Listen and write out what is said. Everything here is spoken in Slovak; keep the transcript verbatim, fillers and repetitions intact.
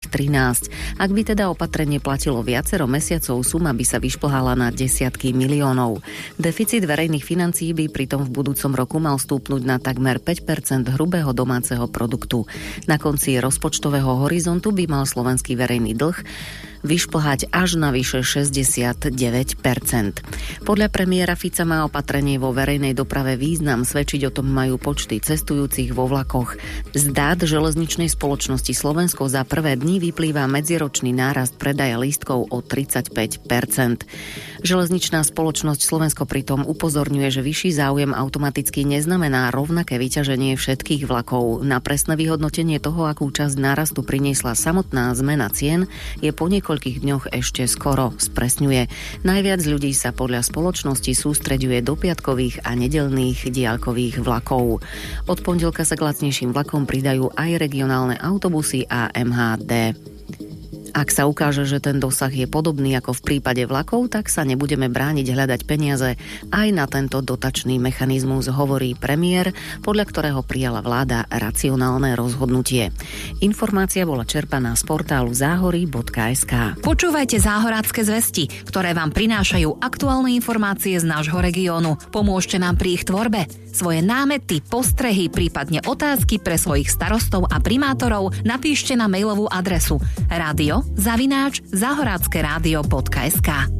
trinásť. Ak by teda opatrenie platilo viacero mesiacov, suma by sa vyšplhala na desiatky miliónov. Deficit verejných financií by pritom v budúcom roku mal stúpnuť na takmer päť percent hrubého domáceho produktu. Na konci rozpočtového horizontu by mal slovenský verejný dlh vyšplhať až na vyše šesťdesiatdeväť percent. Podľa premiéra Fica má opatrenie vo verejnej doprave význam, svedčiť o tom majú počty cestujúcich vo vlakoch. Z dát železničnej spoločnosti Slovensko za prvé dni vyplýva medziročný nárast predaja lístkov o tridsaťpäť percent. Železničná spoločnosť Slovensko pritom upozorňuje, že vyšší záujem automaticky neznamená rovnaké vyťaženie všetkých vlakov. Na presné vyhodnotenie toho, akú časť nárastu priniesla samotná zmena cien, je po niekoľkých koľkých dňoch ešte skoro, spresňuje. Najviac ľudí sa podľa spoločnosti sústreďuje do piatkových a nedeľných diaľkových vlakov. Od pondelka sa k lacnejším vlakom pridajú aj regionálne autobusy a em há dé. Ak sa ukáže, že ten dosah je podobný ako v prípade vlakov, tak sa nebudeme brániť hľadať peniaze aj na tento dotačný mechanizmus, hovorí premiér, podľa ktorého prijala vláda racionálne rozhodnutie. Informácia bola čerpaná z portálu záhory bodka es ká. Počúvajte Záhorácke zvesti, ktoré vám prinášajú aktuálne informácie z nášho regiónu. Pomôžte nám pri ich tvorbe. Svoje námety, postrehy, prípadne otázky pre svojich starostov a primátorov napíšte na mailovú adresu rádio zavináč záhorácke rádio bodka es ká.